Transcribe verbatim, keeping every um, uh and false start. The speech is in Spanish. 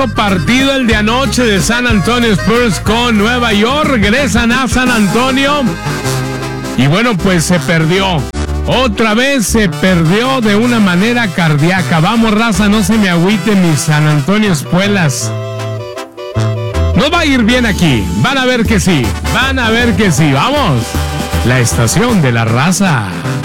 Partido el de anoche de San Antonio Spurs con Nueva York. Regresan a San Antonio. Y bueno, pues se perdió. Otra vez se perdió de una manera cardíaca. Vamos, raza, no se me agüiten mis San Antonio Espuelas. Nos va a ir bien aquí. Van a ver que sí. Van a ver que sí. Vamos. La estación de la raza.